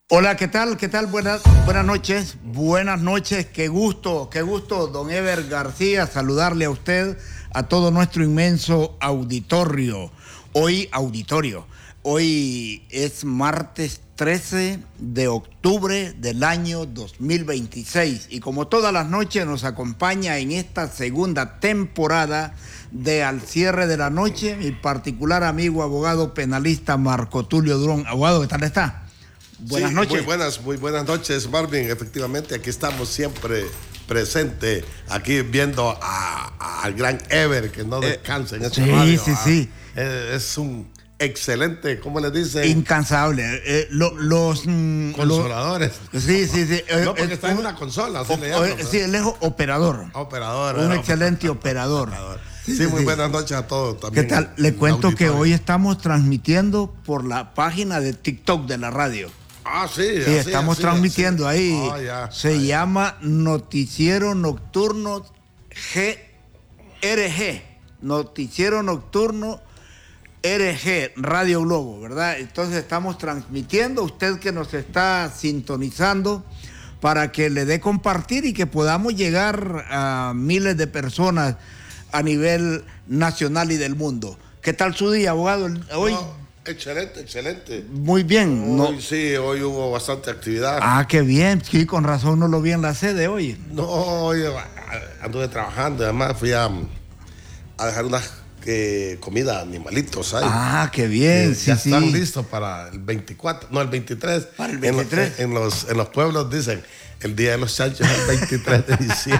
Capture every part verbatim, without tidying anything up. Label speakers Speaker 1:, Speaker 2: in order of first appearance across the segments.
Speaker 1: Hola, ¿qué tal? ¿Qué tal? Buenas, buenas noches. Buenas noches. Qué gusto, qué gusto, don Ever García, saludarle a usted, a todo nuestro inmenso auditorio. Hoy, auditorio. Hoy es martes trece de octubre del año dos mil veintiséis y como todas las noches nos acompaña en esta segunda temporada de Al Cierre de la Noche mi particular amigo abogado penalista Marco Tulio Durón. Abogado, ¿qué tal está? Buenas
Speaker 2: sí,
Speaker 1: noches.
Speaker 2: Muy buenas, muy buenas noches, Marvin. Efectivamente, aquí estamos siempre presente, aquí viendo a, a, al gran Ever, que no descansa en este
Speaker 1: sí,
Speaker 2: radio.
Speaker 1: Sí, sí,
Speaker 2: sí. Es un excelente, ¿cómo le dicen?
Speaker 1: Incansable. Eh, lo, los mm,
Speaker 2: consoladores.
Speaker 1: Los, sí, sí, sí.
Speaker 2: No, porque eh, está en una consola, así
Speaker 1: o,
Speaker 2: le llaman,
Speaker 1: o, sí, él es operador.
Speaker 2: Operador.
Speaker 1: Un
Speaker 2: no,
Speaker 1: excelente operador.
Speaker 2: operador. Sí, sí, muy sí. Buenas noches a todos también.
Speaker 1: ¿Qué tal? Le cuento que hoy estamos transmitiendo por la página de TikTok de la radio.
Speaker 2: Ah, sí.
Speaker 1: Sí,
Speaker 2: así,
Speaker 1: estamos
Speaker 2: así,
Speaker 1: transmitiendo
Speaker 2: así.
Speaker 1: ahí.
Speaker 2: Oh, ya,
Speaker 1: Se
Speaker 2: ya.
Speaker 1: llama Noticiero Nocturno G R G. Noticiero Nocturno R G, Radio Globo, ¿verdad? Entonces estamos transmitiendo, usted que nos está sintonizando, para que le dé compartir y que podamos llegar a miles de personas a nivel nacional y del mundo. ¿Qué tal su día, abogado, hoy?
Speaker 2: No. Excelente, excelente.
Speaker 1: Muy bien.
Speaker 2: Hoy
Speaker 1: no.
Speaker 2: sí, hoy hubo bastante actividad.
Speaker 1: Ah, qué bien. Sí, con razón no lo vi en la sede hoy.
Speaker 2: No, hoy anduve trabajando. Además fui a, a dejar una eh, comida a animalitos ahí.
Speaker 1: Ah, qué bien.
Speaker 2: Eh,
Speaker 1: sí,
Speaker 2: ya
Speaker 1: sí.
Speaker 2: están listos para el veinticuatro, no, el veintitrés.
Speaker 1: Para el veintitrés.
Speaker 2: En, en, los, en los pueblos dicen, el día de los chanchos es el veintitrés de diciembre.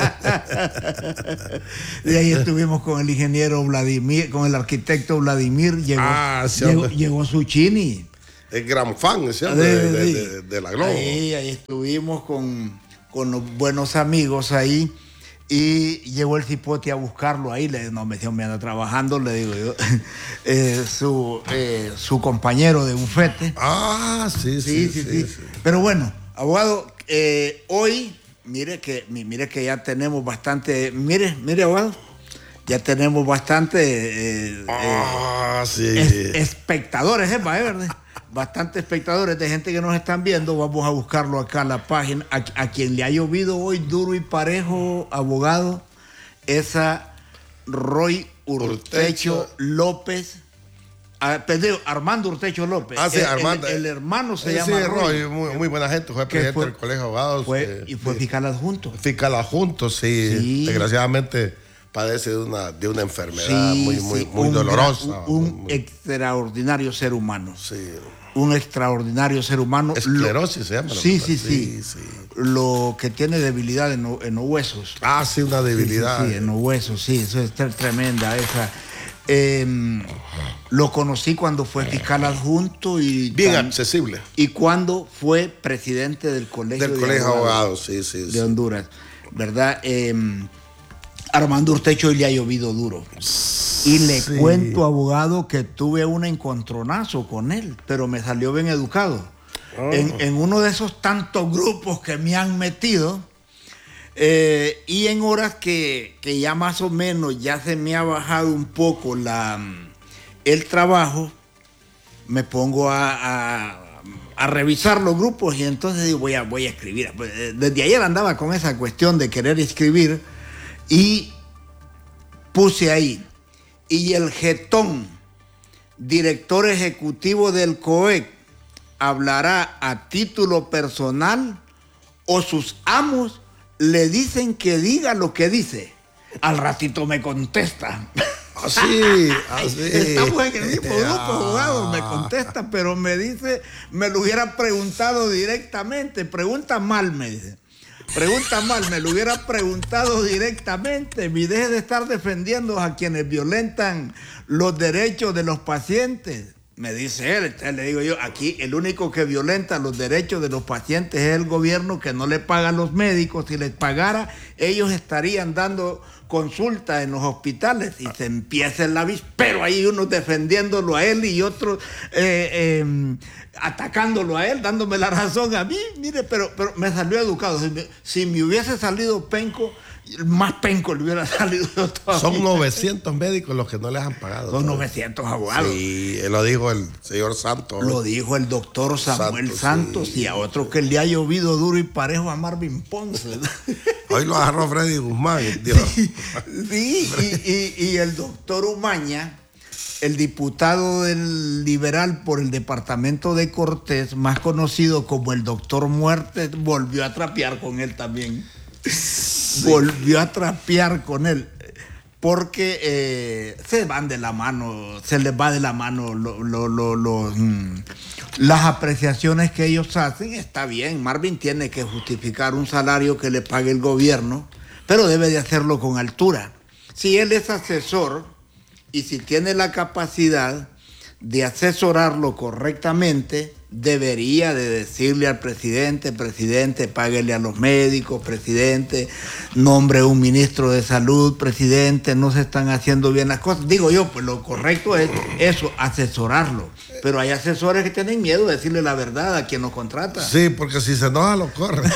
Speaker 1: Y ahí estuvimos con el ingeniero Vladimir, con el arquitecto Vladimir. Llegó,
Speaker 2: ah, sí,
Speaker 1: llegó, llegó Suchini.
Speaker 2: Es gran fan, ¿sí? de, de, de, de, de la Globo.
Speaker 1: Ahí, ahí estuvimos con, con los buenos amigos ahí. Y llegó el cipote a buscarlo ahí. Le, no, me, me anda trabajando, le digo yo. eh, su, eh, su compañero de bufete.
Speaker 2: Ah, sí, sí,
Speaker 1: sí. sí,
Speaker 2: sí,
Speaker 1: sí.
Speaker 2: sí.
Speaker 1: Pero bueno, abogado, eh, hoy, mire que, mire que ya tenemos bastante, mire, mire, abogado, ya tenemos bastante eh,
Speaker 2: ah,
Speaker 1: eh,
Speaker 2: sí.
Speaker 1: es, espectadores, ¿eh, ¿verdad? Bastante espectadores de gente que nos están viendo. Vamos a buscarlo acá en la página. A, a quien le ha llovido hoy duro y parejo, abogado, es a Roy Urtecho, Urtecho. López. Ah, perdón, Armando Urtecho López.
Speaker 2: Ah, sí,
Speaker 1: el,
Speaker 2: Armando.
Speaker 1: El, el hermano se
Speaker 2: sí,
Speaker 1: llama
Speaker 2: sí,
Speaker 1: Roy.
Speaker 2: Roy. Muy, muy buena gente, fue presidente fue, del Colegio de Abogados.
Speaker 1: Fue,
Speaker 2: eh,
Speaker 1: y fue
Speaker 2: sí.
Speaker 1: fiscal adjunto.
Speaker 2: Fiscal adjunto, sí. sí. Desgraciadamente padece de una, de una enfermedad sí, muy, muy, sí. muy
Speaker 1: un
Speaker 2: dolorosa.
Speaker 1: Gran, un
Speaker 2: muy,
Speaker 1: extraordinario ser humano.
Speaker 2: Sí.
Speaker 1: Un extraordinario ser humano.
Speaker 2: Esclerosis lo, se llama.
Speaker 1: Sí, sí, sí, sí, sí. Lo que tiene debilidad en, en los huesos.
Speaker 2: Ah, sí, una debilidad.
Speaker 1: Sí, sí, sí, en los huesos, sí, eso es tremenda esa. Eh, lo conocí cuando fue fiscal adjunto y
Speaker 2: bien tan, accesible.
Speaker 1: Y cuando fue presidente del Colegio
Speaker 2: del
Speaker 1: de
Speaker 2: Colegio
Speaker 1: Abogados,
Speaker 2: Abogados sí, sí,
Speaker 1: de
Speaker 2: sí.
Speaker 1: Honduras, ¿verdad? Eh, Armando Urtecho le ha llovido duro. Y le sí. cuento, abogado, que tuve un encontronazo con él, pero me salió bien educado. Oh. En, en uno de esos tantos grupos que me han metido, eh, y en horas que, que ya más o menos ya se me ha bajado un poco la, el trabajo, me pongo a, a, a revisar los grupos y entonces digo, voy a, voy a escribir. Desde ayer andaba con esa cuestión de querer escribir y puse ahí. Y el jetón, director ejecutivo del C O E C, hablará a título personal o sus amos le dicen que diga lo que dice. Al ratito me contesta.
Speaker 2: Así, así.
Speaker 1: Estamos en el mismo grupo, abogado, me contesta, pero me dice, me lo hubiera preguntado directamente. Pregunta mal, me dice. Pregunta mal, me lo hubiera preguntado directamente. Y deje de estar defendiendo a quienes violentan los derechos de los pacientes. Me dice él, entonces le digo yo, aquí el único que violenta los derechos de los pacientes es el gobierno, que no le paga a los médicos. Si les pagara, ellos estarían dando consulta en los hospitales y se empieza el avispero ahí, unos defendiéndolo a él y otros eh, eh, atacándolo a él, dándome la razón a mí. Mire, pero, pero me salió educado. Si me, si me hubiese salido penco, más penco le hubiera salido todavía.
Speaker 2: Son novecientos médicos los que no les han pagado.
Speaker 1: Son novecientos abogados.
Speaker 2: Sí, lo dijo el señor Santos.
Speaker 1: Lo dijo el doctor Samuel Santos, Santos sí. Y a otro que le ha llovido duro y parejo a Marvin Ponce.
Speaker 2: Hoy lo agarró Freddy Guzmán. Dios.
Speaker 1: Sí, sí y, y, y el doctor Umaña, el diputado del liberal por el departamento de Cortés, más conocido como el doctor Muerte, volvió a trapear con él también. Sí. Volvió a trapear con él. Porque eh, se van de la mano, se les va de la mano lo, lo, lo, lo, mm, las apreciaciones que ellos hacen. Está bien, Marvin tiene que justificar un salario que le pague el gobierno, pero debe de hacerlo con altura. Si él es asesor y si tiene la capacidad de asesorarlo correctamente, debería de decirle al presidente, presidente, páguele a los médicos, presidente, nombre un ministro de salud, presidente, no se están haciendo bien las cosas. Digo yo, pues lo correcto es eso, asesorarlo. Pero hay asesores que tienen miedo de decirle la verdad a quien nos contrata.
Speaker 2: Sí, porque si se enoja lo corre.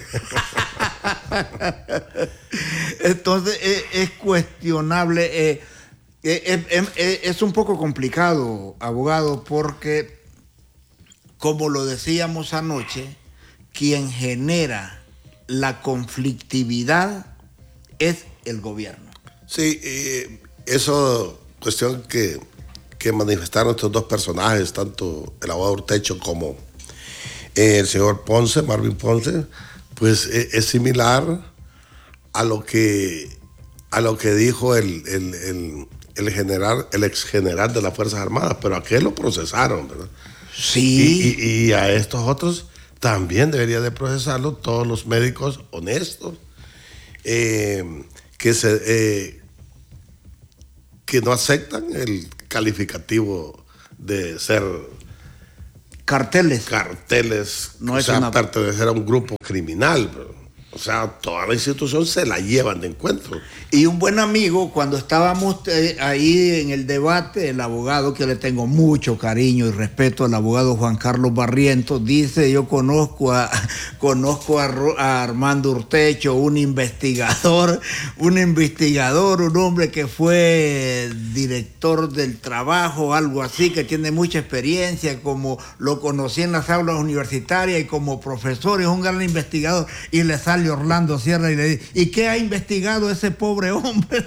Speaker 1: Entonces es, es cuestionable, eh, eh, eh, eh, es un poco complicado, abogado, porque como lo decíamos anoche, quien genera la conflictividad es el gobierno.
Speaker 2: Sí, eh, eso, cuestión que, que manifestaron estos dos personajes, tanto el abogado Urtecho como eh, el señor Ponce, Marvin Ponce, pues eh, es similar a lo que, a lo que dijo el, el, el, el general, el ex general de las Fuerzas Armadas, pero a qué lo procesaron, ¿verdad?
Speaker 1: Sí.
Speaker 2: Y, y, y a estos otros también debería de procesarlo todos los médicos honestos eh, que, se, eh, que no aceptan el calificativo de ser
Speaker 1: carteles.
Speaker 2: Carteles,
Speaker 1: no
Speaker 2: o
Speaker 1: es
Speaker 2: sea,
Speaker 1: una...
Speaker 2: pertenecer a un grupo criminal. Pero, o sea, toda la institución se la llevan de encuentro.
Speaker 1: Y un buen amigo, cuando estábamos eh, ahí en el debate, el abogado, que le tengo mucho cariño y respeto, el abogado Juan Carlos Barrientos, dice, yo conozco a conozco a, a Armando Urtecho, un investigador, un investigador, un hombre que fue director del trabajo, algo así, que tiene mucha experiencia, como lo conocí en las aulas universitarias y como profesor, es un gran investigador, y le sale Orlando Sierra y le dice, ¿y qué ha investigado ese pobre hombre?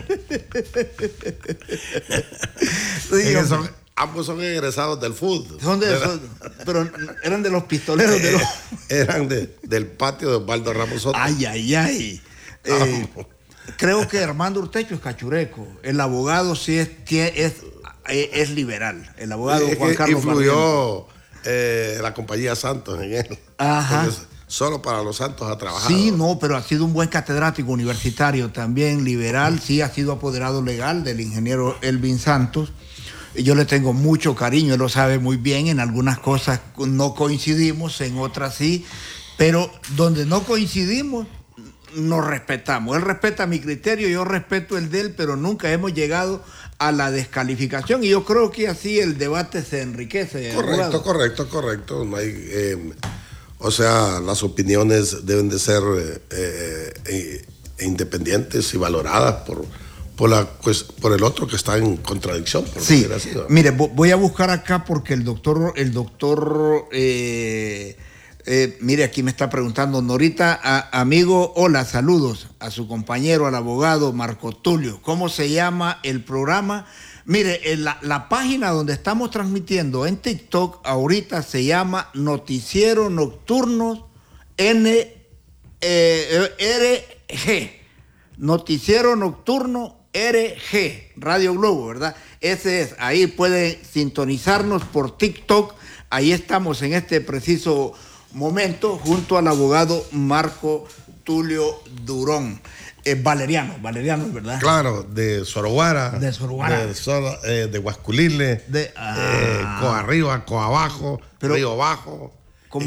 Speaker 2: Digo, son, ambos son egresados del fútbol.
Speaker 1: Son de, son, pero eran de los pistoleros. De los...
Speaker 2: Eran de, del patio de Osvaldo Ramos Soto.
Speaker 1: Ay, ay, ay. Eh, creo que Armando Urtecho es cachureco. El abogado sí es, es, es, es liberal. El abogado
Speaker 2: es
Speaker 1: Juan Carlos
Speaker 2: influyó eh, la compañía Santos en él.
Speaker 1: Ajá.
Speaker 2: Entonces, solo para los Santos ha trabajado.
Speaker 1: Sí, no, pero ha sido un buen catedrático universitario también, liberal, sí, ha sido apoderado legal del ingeniero Elvin Santos. Yo le tengo mucho cariño, él lo sabe muy bien, en algunas cosas no coincidimos, en otras sí, pero donde no coincidimos, nos respetamos. Él respeta mi criterio, yo respeto el de él, pero nunca hemos llegado a la descalificación y yo creo que así el debate se enriquece.
Speaker 2: Correcto, abogado. correcto, correcto. No hay... Eh, O sea, las opiniones deben de ser eh, eh, independientes y valoradas por, por, la, pues, por el otro que está en contradicción. Por
Speaker 1: sí, así, ¿no? Mire, voy a buscar acá porque el doctor, el doctor, eh, eh, mire, aquí me está preguntando Norita, a, amigo, hola, saludos a su compañero, al abogado Marco Tulio. ¿Cómo se llama el programa? Mire, la, la página donde estamos transmitiendo en TikTok ahorita se llama Noticiero Nocturno N, eh, R G. Noticiero Nocturno R G, Radio Globo, ¿verdad? Ese es, ahí pueden sintonizarnos por TikTok. Ahí estamos en este preciso momento junto al abogado Marco Tulio Durón. Eh, Valeriano, Valeriano, ¿verdad?
Speaker 2: Claro, de Soroguara.
Speaker 1: De Soroguara.
Speaker 2: De, Sor, eh, de Huasculile.
Speaker 1: De ah,
Speaker 2: eh, Coa Arriba, Coa Abajo, Río Bajo.
Speaker 1: ¿Cómo
Speaker 2: es?
Speaker 1: es?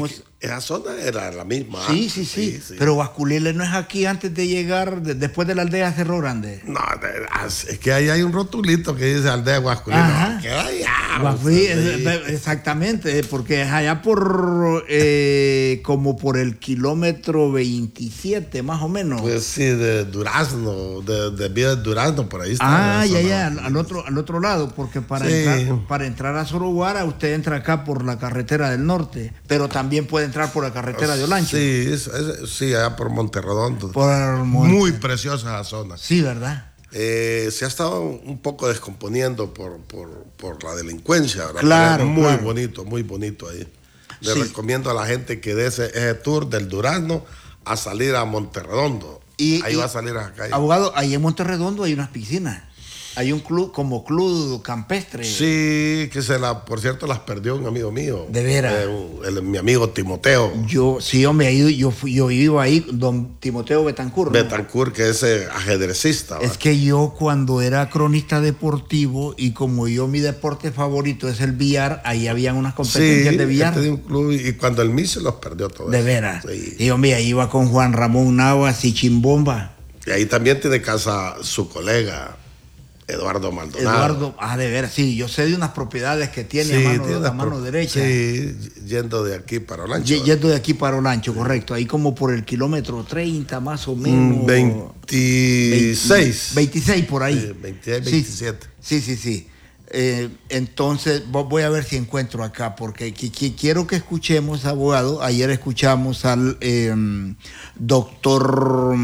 Speaker 2: esa zona era la misma.
Speaker 1: Sí, sí, sí, sí, sí. Pero Guasculile no es aquí antes de llegar, de, después de la aldea Cerro Grande.
Speaker 2: No, es que ahí hay un rotulito que dice aldea Guasculile.
Speaker 1: Ajá.
Speaker 2: Que allá,
Speaker 1: Guasculí, es, exactamente, porque es allá por, eh, como por el kilómetro veintisiete, más o menos.
Speaker 2: Pues sí, de Durazno, de, de Vía de Durazno, por ahí está.
Speaker 1: Ah, ya, ya, al, al, otro, al otro lado, porque para, sí. entrar, para entrar a Soroguara usted entra acá por la carretera del norte, pero también puede entrar por la carretera de Olancho.
Speaker 2: Sí, es, es, sí, allá por Monterredondo.
Speaker 1: Por Monte...
Speaker 2: Muy preciosa esa zona.
Speaker 1: Sí, ¿verdad?
Speaker 2: Eh, se ha estado un poco descomponiendo por, por, por la delincuencia. ¿verdad?
Speaker 1: Claro,
Speaker 2: muy
Speaker 1: claro.
Speaker 2: bonito, muy bonito ahí. Le
Speaker 1: sí.
Speaker 2: recomiendo a la gente que dé ese, ese tour del Durazno a salir a Monterredondo.
Speaker 1: Y,
Speaker 2: ahí
Speaker 1: y,
Speaker 2: va a salir a la calle.
Speaker 1: Abogado, ahí en Monterredondo hay unas piscinas. Hay un club como club campestre.
Speaker 2: Sí, que se la, por cierto, las perdió un amigo mío.
Speaker 1: De veras.
Speaker 2: Eh, el, mi amigo Timoteo.
Speaker 1: Yo, sí, hombre, he ido, yo, fui, yo iba ahí, don Timoteo Betancourt. ¿no?
Speaker 2: Betancourt, que es eh, ajedrecista. ¿verdad?
Speaker 1: Es que yo cuando era cronista deportivo y como yo mi deporte favorito es el billar, ahí habían unas competencias
Speaker 2: sí,
Speaker 1: de billar.
Speaker 2: Este de un club, y cuando el Miss se los perdió todo.
Speaker 1: De
Speaker 2: eso.
Speaker 1: veras.
Speaker 2: Sí.
Speaker 1: Y hombre, ahí iba con Juan Ramón Navas y Chimbomba.
Speaker 2: Y ahí también tiene casa su colega. Eduardo Maldonado.
Speaker 1: Eduardo, ah, de veras, sí, yo sé de unas propiedades que tiene
Speaker 2: sí,
Speaker 1: a mano,
Speaker 2: tiene
Speaker 1: a mano
Speaker 2: pro...
Speaker 1: derecha.
Speaker 2: Sí, yendo de aquí para Olancho.
Speaker 1: Y, yendo de aquí para Olancho, correcto. Ahí como por el kilómetro treinta, más o menos.
Speaker 2: veintiséis.
Speaker 1: veintiséis por ahí.
Speaker 2: Sí, veintiséis, veintisiete.
Speaker 1: Sí, sí, sí. sí. Eh, entonces, voy a ver si encuentro acá, porque quiero que escuchemos, abogado. Ayer escuchamos al eh, doctor...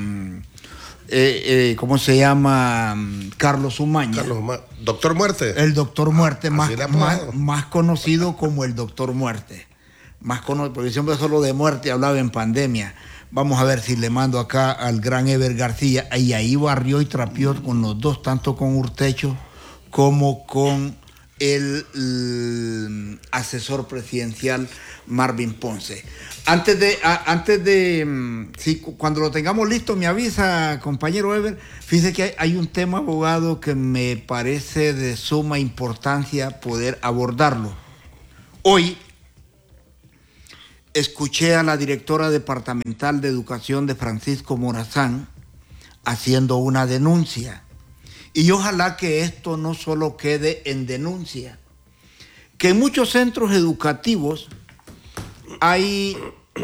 Speaker 1: Eh, eh, ¿cómo se llama? Carlos Umaña.
Speaker 2: Carlos Umaña. Doctor Muerte.
Speaker 1: El Doctor Muerte,
Speaker 2: ah,
Speaker 1: más, más, más conocido como el Doctor Muerte. Más conocido, porque siempre solo de muerte hablaba en pandemia. Vamos a ver si le mando acá al gran Ever García. Y ahí barrió y trapeó con los dos, tanto con Urtecho como con el, el asesor presidencial Marvin Ponce. Antes de, a, antes de, sí, cuando lo tengamos listo, me avisa, compañero Ever. Fíjese que hay, hay un tema, abogado, que me parece de suma importancia poder abordarlo. Hoy escuché a la directora departamental de Educación de Francisco Morazán haciendo una denuncia. Y ojalá que esto no solo quede en denuncia, que en muchos centros educativos hay,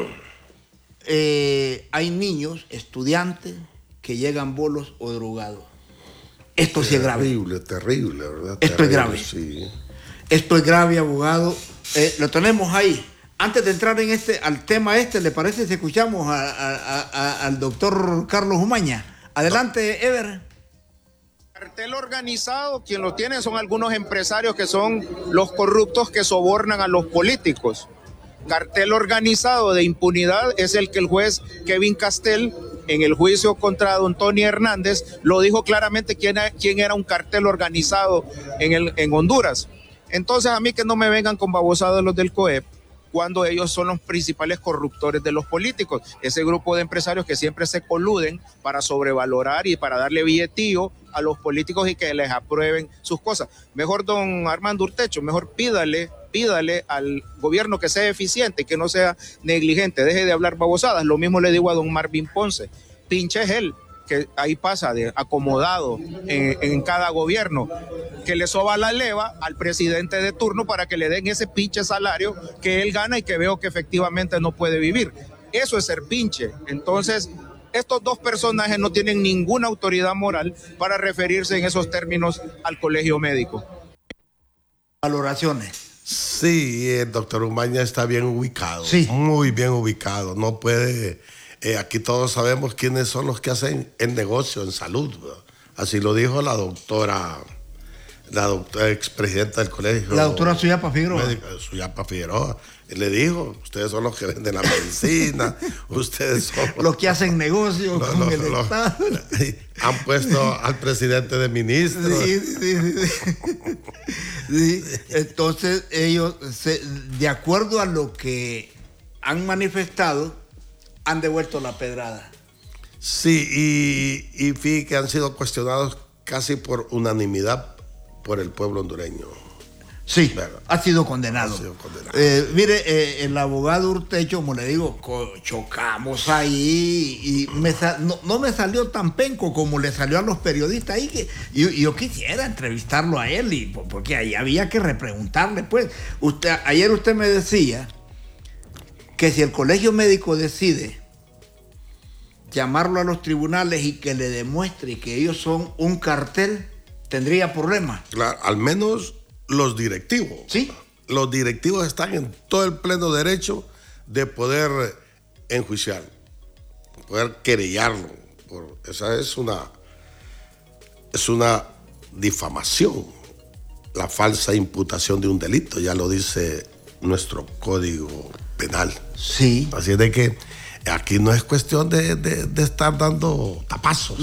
Speaker 1: eh, hay niños, estudiantes, que llegan bolos o drogados. Esto sí es grave.
Speaker 2: Terrible, terrible, ¿verdad?
Speaker 1: Esto
Speaker 2: terrible,
Speaker 1: es grave.
Speaker 2: Sí.
Speaker 1: Esto es grave, abogado. Eh, lo tenemos ahí. Antes de entrar en este, al tema este, ¿le parece si escuchamos a, a, a, al doctor Carlos Umaña? Adelante, Ever.
Speaker 3: Cartel organizado, quien lo tiene son algunos empresarios que son los corruptos que sobornan a los políticos. Cartel organizado de impunidad es el que el juez Kevin Castel, en el juicio contra don Tony Hernández, lo dijo claramente quién, quién era un cartel organizado en, el, en Honduras. Entonces a mí que no me vengan con babosados los del COEP, cuando ellos son los principales corruptores de los políticos. Ese grupo de empresarios que siempre se coluden para sobrevalorar y para darle billetío a los políticos y que les aprueben sus cosas. Mejor, don Armando Urtecho, mejor pídale, pídale al gobierno que sea eficiente, que no sea negligente, deje de hablar babosadas. Lo mismo le digo a don Marvin Ponce, pinche es él, que ahí pasa de acomodado en, en cada gobierno, que le soba la leva al presidente de turno para que le den ese pinche salario que él gana y que veo que efectivamente no puede vivir. Eso es ser pinche. Entonces, estos dos personajes no tienen ninguna autoridad moral para referirse en esos términos al colegio médico.
Speaker 1: Valoraciones.
Speaker 2: Sí, el doctor Umaña está bien ubicado,
Speaker 1: sí.
Speaker 2: muy bien ubicado. No puede... Eh, aquí todos sabemos quiénes son los que hacen el negocio en salud, ¿verdad? Así lo dijo la doctora, la doctora expresidenta del colegio.
Speaker 1: La doctora Suyapa Figueroa.
Speaker 2: Médica, Suyapa Figueroa. Él le dijo, ustedes son los que venden la medicina, ustedes son
Speaker 1: los que hacen negocio
Speaker 2: los,
Speaker 1: con
Speaker 2: los,
Speaker 1: el
Speaker 2: los,
Speaker 1: Estado.
Speaker 2: Han puesto al presidente de ministros.
Speaker 1: Sí, sí, sí, sí. Sí. Entonces ellos, se, de acuerdo a lo que han manifestado, han devuelto la pedrada.
Speaker 2: Sí, y, y fíjate que han sido cuestionados casi por unanimidad por el pueblo hondureño.
Speaker 1: Sí, ¿verdad? Ha sido condenado. Ha sido condenado. Eh, mire, eh, el abogado Urtecho, como le digo, chocamos ahí y me no, no me salió tan penco como le salió a los periodistas ahí, que yo, yo quisiera entrevistarlo a él, y, porque ahí había que repreguntarle. Pues, usted, ayer usted me decía que si el colegio médico decide llamarlo a los tribunales y que le demuestre que ellos son un cartel, tendría problemas.
Speaker 2: Claro, al menos los directivos.
Speaker 1: Sí.
Speaker 2: Los directivos están en todo el pleno derecho de poder enjuiciar, poder querellarlo. Por, esa es una, es una difamación, la falsa imputación de un delito, ya lo dice nuestro Código Penal.
Speaker 1: Sí.
Speaker 2: Así es de que aquí no es cuestión de, de, de estar dando tapazos.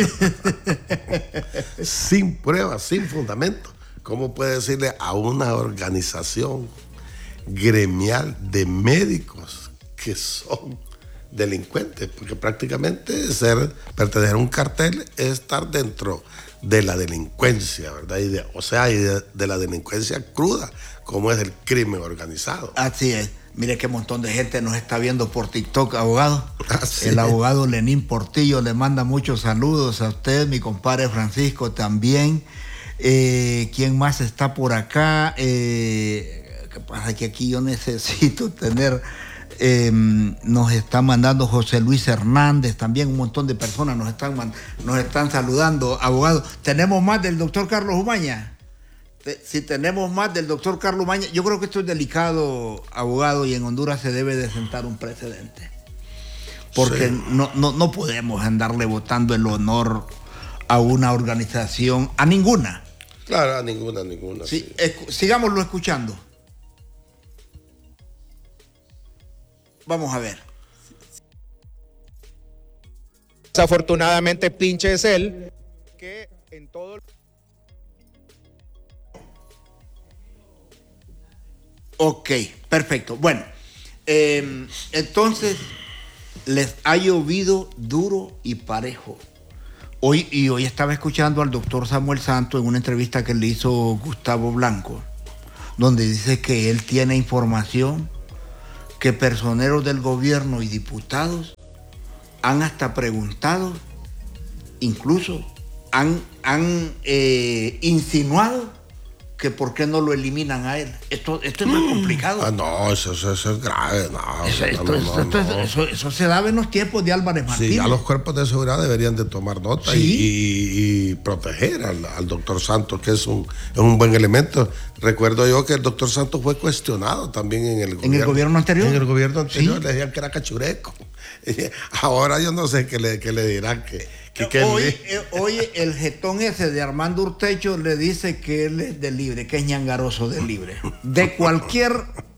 Speaker 2: Sin pruebas, sin fundamento. ¿Cómo puede decirle a una organización gremial de médicos que son delincuentes? Porque prácticamente ser, pertenecer a un cartel es estar dentro de la delincuencia, ¿verdad? Y de, o sea, y de, de la delincuencia cruda, como es el crimen organizado.
Speaker 1: Así es. Mire qué montón de gente nos está viendo por TikTok, abogado.
Speaker 2: Así
Speaker 1: el
Speaker 2: es.
Speaker 1: abogado Lenín Portillo le manda muchos saludos a usted, mi compadre Francisco también. Eh, ¿Quién más está por acá? Eh, ¿Qué pasa? Que aquí yo necesito tener... Eh, nos está mandando José Luis Hernández, también un montón de personas nos están, nos están saludando. Abogado, ¿tenemos más del doctor Carlos Umaña? Si tenemos más del doctor Carlos Umaña, yo creo que esto es delicado, abogado, y en Honduras se debe de sentar un precedente. Porque sí. no, no, no podemos andarle votando el honor a una organización, a ninguna.
Speaker 2: Claro, a ninguna, a ninguna.
Speaker 1: Sí, sí. Escu- sigámoslo escuchando. Vamos a ver.
Speaker 3: Desafortunadamente, pinche es él, que en todo...
Speaker 1: Ok, perfecto. Bueno, eh, entonces les ha llovido duro y parejo. Hoy, y hoy estaba escuchando al doctor Samuel Santos en una entrevista que le hizo Gustavo Blanco, donde dice que él tiene información que personeros del gobierno y diputados han hasta preguntado, incluso han, han eh, insinuado que por qué no lo eliminan a él. Esto, esto es más complicado.
Speaker 2: Ah, no, eso, eso, eso es grave. No,
Speaker 1: eso, esto,
Speaker 2: no, no,
Speaker 1: esto,
Speaker 2: no,
Speaker 1: esto,
Speaker 2: no.
Speaker 1: Eso, eso se daba en los tiempos de Álvarez Martínez.
Speaker 2: Sí, ya los cuerpos de seguridad deberían de tomar nota. ¿Sí? y, y, y proteger al, al doctor Santos, que es un, es un buen elemento. Recuerdo yo que el doctor Santos fue cuestionado también en el gobierno.
Speaker 1: ¿En el gobierno anterior?
Speaker 2: En el gobierno anterior.
Speaker 1: ¿Sí?
Speaker 2: Le decían que era cachureco. Ahora yo no sé qué le, qué le dirán. Que, que, que
Speaker 1: hoy,
Speaker 2: le...
Speaker 1: eh, hoy el jetón ese de Armando Urtecho le dice que él es de libre, que es ñangaroso de libre. De cualquier...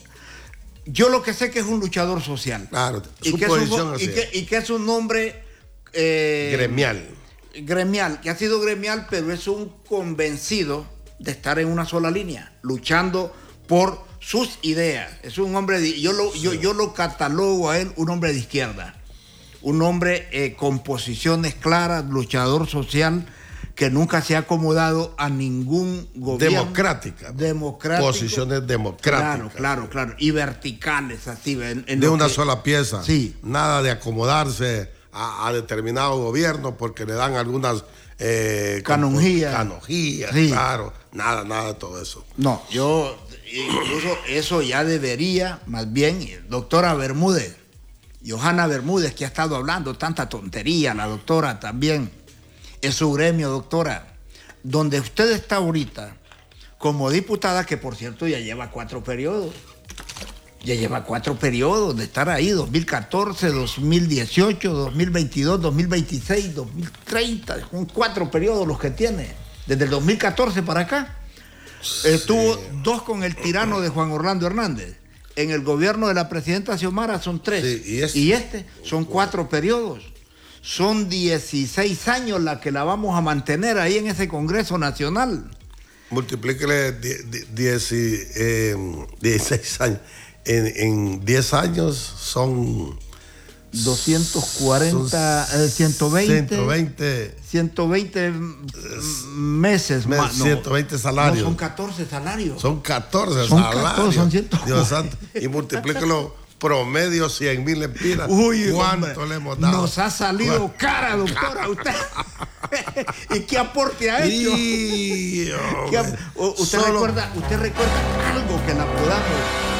Speaker 1: Yo lo que sé que es un luchador social.
Speaker 2: Claro,
Speaker 1: y,
Speaker 2: su
Speaker 1: que
Speaker 2: posición
Speaker 1: es un,
Speaker 2: así
Speaker 1: y, que, y que es un hombre... Eh,
Speaker 2: gremial.
Speaker 1: Gremial, que ha sido gremial, pero es un convencido de estar en una sola línea, luchando por sus ideas. Es un hombre, de, yo, lo, sí. yo, yo lo catalogo a él un hombre de izquierda, un hombre eh, con posiciones claras, luchador social, que nunca se ha acomodado a ningún gobierno.
Speaker 2: Democrática.
Speaker 1: Democrático.
Speaker 2: Posiciones democráticas.
Speaker 1: Claro, claro, claro. Y verticales, así. En, en
Speaker 2: de una
Speaker 1: que,
Speaker 2: sola pieza.
Speaker 1: Sí.
Speaker 2: Nada de acomodarse a, a determinado gobierno porque le dan algunas... Eh,
Speaker 1: canonjías.
Speaker 2: Canonjías,
Speaker 1: sí.
Speaker 2: Claro. Nada, nada de todo eso.
Speaker 1: No, yo... Incluso eso ya debería, más bien, doctora Bermúdez, Johanna Bermúdez, que ha estado hablando tanta tontería, la doctora también, es su gremio, doctora, donde usted está ahorita como diputada, que por cierto ya lleva cuatro periodos, ya lleva cuatro periodos de estar ahí, dos mil catorce, dos mil dieciocho, dos mil veintidós, dos mil veintiséis, dos mil treinta, son cuatro periodos los que tiene, desde el dos mil catorce para acá. Sí. Estuvo dos con el tirano de Juan Orlando Hernández. En el gobierno de la presidenta Xiomara son tres.
Speaker 2: Sí, y, este,
Speaker 1: y este son cuatro periodos. Son dieciséis años la que la vamos a mantener ahí en ese Congreso Nacional.
Speaker 2: Multiplíquele dieciséis, eh, años. En, en diez años son
Speaker 1: doscientos cuarenta, eh, ciento veinte,
Speaker 2: ciento veinte,
Speaker 1: ciento veinte meses
Speaker 2: mes,
Speaker 1: más. No,
Speaker 2: ciento veinte salarios.
Speaker 1: No, son catorce salarios.
Speaker 2: Son catorce
Speaker 1: son
Speaker 2: salarios.
Speaker 1: catorce, son ciento cuarenta.
Speaker 2: Dios santo. Y multiplíquelo promedio cien mil lempiras.
Speaker 1: Uy,
Speaker 2: ¿cuánto
Speaker 1: hombre,
Speaker 2: le hemos dado?
Speaker 1: Nos ha salido cara, doctora, usted. ¿Y qué aporte ha hecho?
Speaker 2: Y,
Speaker 1: ¿Qué ap- ¿Usted,
Speaker 2: Solo...
Speaker 1: recuerda, ¿Usted recuerda algo que la podamos,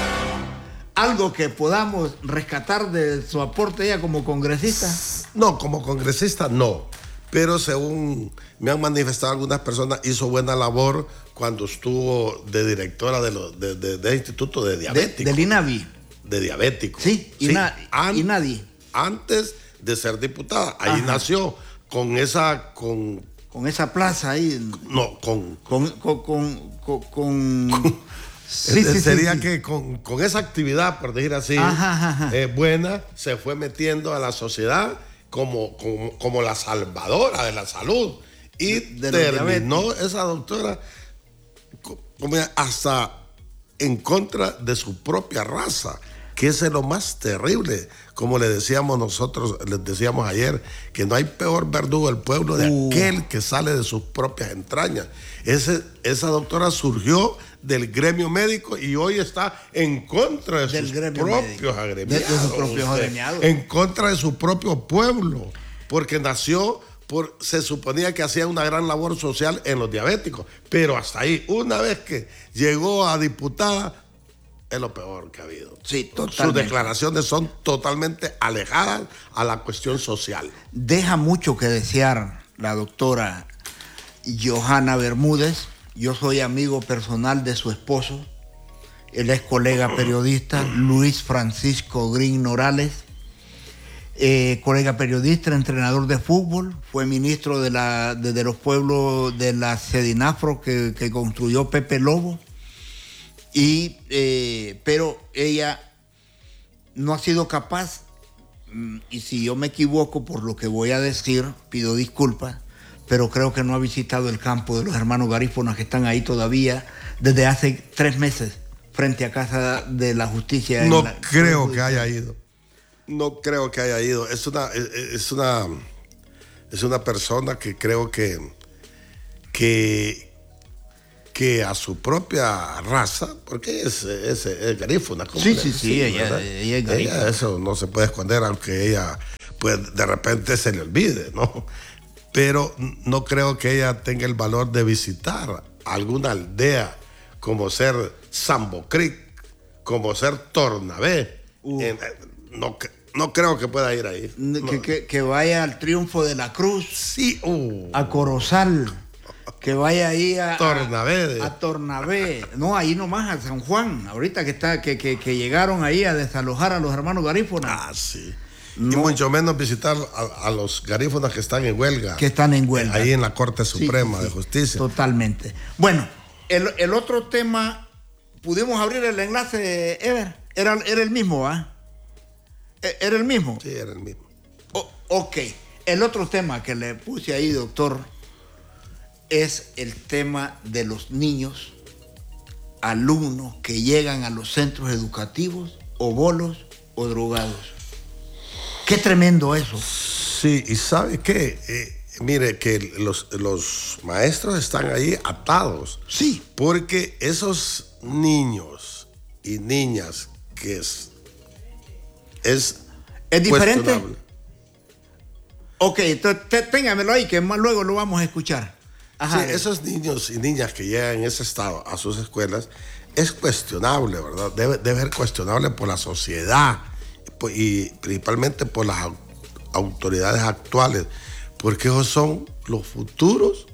Speaker 1: algo que podamos rescatar de su aporte ella como congresista?
Speaker 2: No, como congresista no. Pero según me han manifestado algunas personas, hizo buena labor cuando estuvo de directora de los de, de, de Instituto de Diabéticos.
Speaker 1: De, del INAVI.
Speaker 2: De diabéticos.
Speaker 1: Sí,
Speaker 2: sí.
Speaker 1: Ina,
Speaker 2: An,
Speaker 1: INADI.
Speaker 2: Antes de ser diputada. Ahí
Speaker 1: Ajá.
Speaker 2: nació con esa... Con,
Speaker 1: con esa plaza ahí.
Speaker 2: No, con...
Speaker 1: Con... con, con, con, con sí, sí,
Speaker 2: sería
Speaker 1: sí, sí.
Speaker 2: que con, con esa actividad, por decir así,
Speaker 1: ajá, ajá.
Speaker 2: Eh, buena, se fue metiendo a la sociedad como, como, como la salvadora de la salud. Y
Speaker 1: de, de
Speaker 2: terminó esa doctora como hasta en contra de su propia raza, que es lo más terrible. Como le decíamos nosotros, les decíamos ayer, que no hay peor verdugo del pueblo de uh. aquel que sale de sus propias entrañas. Ese, esa doctora surgió del gremio médico y hoy está en contra de
Speaker 1: del
Speaker 2: sus propios agremiados.
Speaker 1: De, de sus propios agremiados.
Speaker 2: En contra de su propio pueblo, porque nació... Por, se suponía que hacía una gran labor social en los diabéticos, pero hasta ahí, una vez que llegó a diputada, es lo peor que ha habido.
Speaker 1: Sí, totalmente.
Speaker 2: Sus declaraciones son totalmente alejadas a la cuestión social.
Speaker 1: Deja mucho que desear la doctora Johanna Bermúdez. Yo soy amigo personal de su esposo. Él es colega periodista, Luis Francisco Green Norales. Eh, colega periodista, entrenador de fútbol, fue ministro de, la, de, de los pueblos de la Sedinafro que, que construyó Pepe Lobo, y, eh, pero ella no ha sido capaz, y si yo me equivoco por lo que voy a decir, pido disculpas, pero creo que no ha visitado el campo de los hermanos garífonas que están ahí todavía desde hace tres meses frente a Casa de la Justicia.
Speaker 2: No
Speaker 1: la,
Speaker 2: creo que haya ido. No creo que haya ido. Es una, es una, es una persona que creo que, que, que a su propia raza, porque es, es, es garífuna.
Speaker 1: Sí, sí, sí, ella, ella es garífuna.
Speaker 2: Ella, eso no se puede esconder, aunque ella, pues de repente se le olvide, ¿no? Pero no creo que ella tenga el valor de visitar alguna aldea como ser Sambo Creek, como ser Tornabé. Uh. En, no, no creo que pueda ir ahí.
Speaker 1: Que, no. que, que vaya al Triunfo de la Cruz.
Speaker 2: Sí. Uh.
Speaker 1: A Corozal. Que vaya ahí a
Speaker 2: Tornabé.
Speaker 1: A, a Tornabé. No, ahí nomás a San Juan. Ahorita que está que, que, que llegaron ahí a desalojar a los hermanos garífonas.
Speaker 2: Ah, sí. No. Y mucho menos visitar a, a los garífonas que están en huelga.
Speaker 1: Que están en huelga.
Speaker 2: Ahí en la Corte Suprema sí, sí, de Justicia.
Speaker 1: Totalmente. Bueno, el, el otro tema, ¿pudimos abrir el enlace, Ever? Era, era el mismo, ¿ah? ¿eh? ¿Era el mismo?
Speaker 2: Sí, era el mismo.
Speaker 1: O, ok. El otro tema que le puse ahí, doctor, es el tema de los niños, alumnos que llegan a los centros educativos o bolos o drogados. Qué tremendo eso.
Speaker 2: Sí, y ¿sabe qué? Eh, mire, que los, los maestros están ahí atados.
Speaker 1: Sí.
Speaker 2: Porque esos niños y niñas que es... Es,
Speaker 1: ¿Es diferente? Ok, entonces téngamelo ahí, que más luego lo vamos a escuchar.
Speaker 2: Ajá. Sí, esos niños y niñas que llegan en ese estado a sus escuelas, es cuestionable, ¿verdad? Debe, debe ser cuestionable por la sociedad y principalmente por las autoridades actuales, porque ellos son los futuros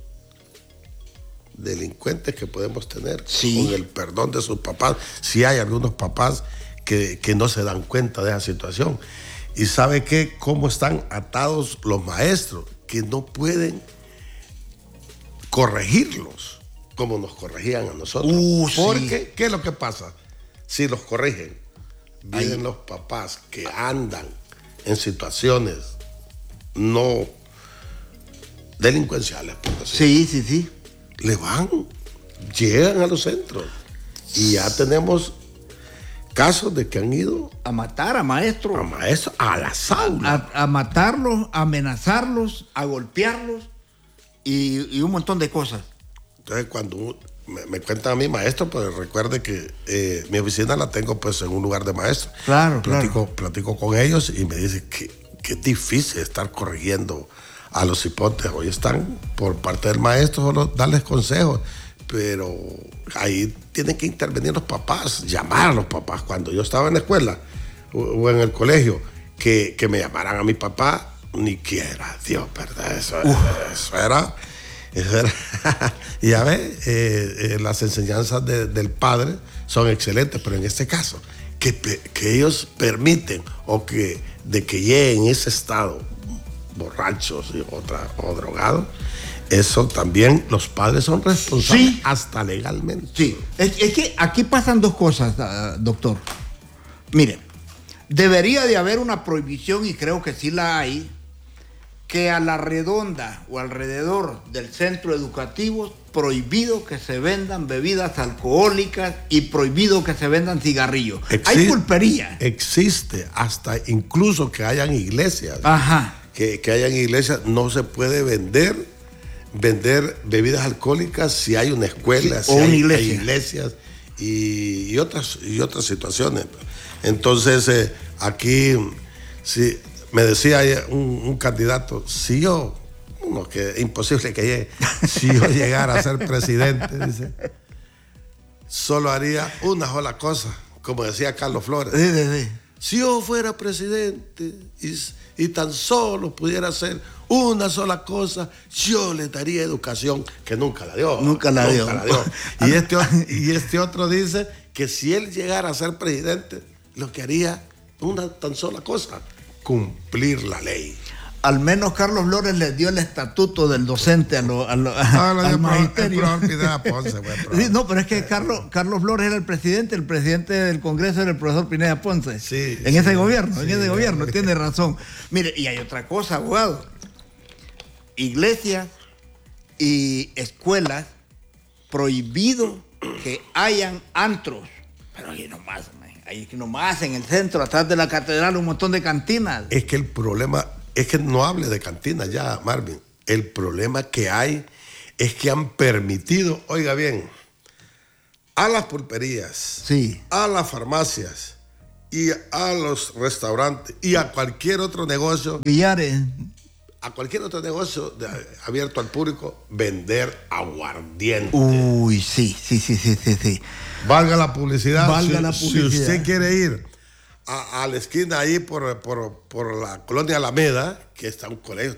Speaker 2: delincuentes que podemos tener,
Speaker 1: sí,
Speaker 2: con el perdón de sus papás, si hay algunos papás que, que no se dan cuenta de esa situación. Y ¿sabe qué? Cómo están atados los maestros, que no pueden corregirlos como nos corregían a nosotros.
Speaker 1: Uh,
Speaker 2: porque,
Speaker 1: sí.
Speaker 2: ¿qué es lo que pasa? Si los corrigen, vienen Ay. los papás que andan en situaciones no delincuenciales, por decirlo.
Speaker 1: Sí, sí, sí.
Speaker 2: Le van, llegan a los centros y ya tenemos casos de que han ido
Speaker 1: a matar a maestros.
Speaker 2: A maestros, a las aulas.
Speaker 1: A, a matarlos, a amenazarlos, a golpearlos y, y un montón de cosas.
Speaker 2: Entonces, cuando me, me cuentan a mí maestro, pues recuerde que eh, mi oficina la tengo pues en un lugar de maestro.
Speaker 1: Claro,
Speaker 2: platico,
Speaker 1: claro.
Speaker 2: Platico con ellos y me dicen que, que es difícil estar corrigiendo a los hipotes. Hoy están por parte del maestro solo darles consejos, pero ahí tienen que intervenir los papás, llamar a los papás. Cuando yo estaba en la escuela o, o en el colegio, que, que me llamaran a mi papá, ni quiera, Dios, ¿verdad? Eso, eso era... Eso era y ya ves, eh, eh, las enseñanzas de, del padre son excelentes, pero en este caso, que, que ellos permiten o que de que lleguen en ese estado borrachos y otra, o drogados, eso también los padres son responsables, sí, hasta legalmente.
Speaker 1: Sí, es, es que aquí pasan dos cosas, uh, doctor. Miren, debería de haber una prohibición, y creo que sí la hay, que a la redonda o alrededor del centro educativo prohibido que se vendan bebidas alcohólicas y prohibido que se vendan cigarrillos. Existe, hay pulpería.
Speaker 2: Existe, hasta incluso que hayan iglesias.
Speaker 1: Ajá.
Speaker 2: Que, que hayan iglesias, no se puede vender vender bebidas alcohólicas si hay una escuela,
Speaker 1: sí,
Speaker 2: si
Speaker 1: o
Speaker 2: hay,
Speaker 1: una iglesia.
Speaker 2: hay iglesias y, y, otras, y otras situaciones. Entonces, eh, aquí... sí, me decía un, un candidato, si yo, uno que es imposible que llegue, si yo llegara a ser presidente, dice, solo haría una sola cosa, como decía Carlos Flores.
Speaker 1: Sí, sí, sí.
Speaker 2: Si yo fuera presidente y, y tan solo pudiera hacer una sola cosa, yo le daría educación, que nunca la dio.
Speaker 1: Nunca la
Speaker 2: nunca
Speaker 1: dio.
Speaker 2: La dio. Y, este, y este otro dice que si él llegara a ser presidente, lo que haría una tan sola cosa, cumplir la ley.
Speaker 1: Al menos Carlos Flores le dio el estatuto del docente a lo, a lo,
Speaker 2: ah,
Speaker 1: al magisterio.
Speaker 2: Ponce,
Speaker 1: sí, no, pero es que Carlos, Carlos Flores era el presidente, el presidente del Congreso era el profesor Pineda Ponce.
Speaker 2: Sí,
Speaker 1: en
Speaker 2: sí,
Speaker 1: ese gobierno,
Speaker 2: sí,
Speaker 1: en ese
Speaker 2: sí,
Speaker 1: gobierno,
Speaker 2: sí.
Speaker 1: Tiene razón. Mire, y hay otra cosa, abogado. Iglesias y escuelas prohibido que hayan antros. Pero aquí nomás, ahí nomás en el centro, atrás de la catedral, un montón de cantinas.
Speaker 2: Es que el problema, es que no hable de cantinas ya, Marvin. El problema que hay es que han permitido, oiga bien, a las pulperías,
Speaker 1: sí,
Speaker 2: a las farmacias y a los restaurantes y a cualquier otro negocio,
Speaker 1: billares,
Speaker 2: a cualquier otro negocio de, abierto al público, vender aguardiente.
Speaker 1: Uy, sí, sí, sí, sí, sí, sí.
Speaker 2: Valga la publicidad.
Speaker 1: Valga
Speaker 2: si,
Speaker 1: la publicidad.
Speaker 2: Si usted quiere ir a, a la esquina ahí por, por, por la colonia Alameda, que está un colegio,